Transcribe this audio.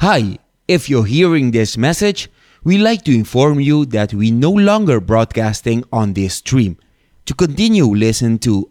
Hi, if you're hearing this message, we'd like to inform you that we no longer broadcasting on this stream. To continue listen to